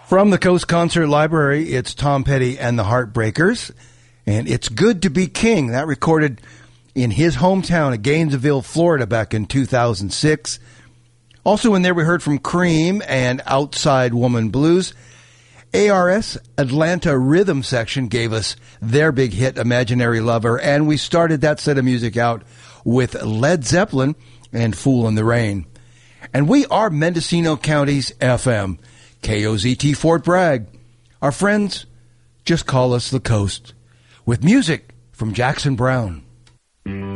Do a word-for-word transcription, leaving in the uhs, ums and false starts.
From the Coast Concert Library, it's Tom Petty and the Heartbreakers, and It's Good to Be King. That recorded in his hometown of Gainesville, Florida, back in two thousand six. Also in there, we heard from Cream and Outside Woman Blues. A R S, Atlanta Rhythm Section, gave us their big hit, Imaginary Lover, and we started that set of music out with Led Zeppelin and Fool in the Rain. And we are Mendocino County's F M, K O Z T Fort Bragg. Our friends, just call us the Coast, with music from Jackson Browne.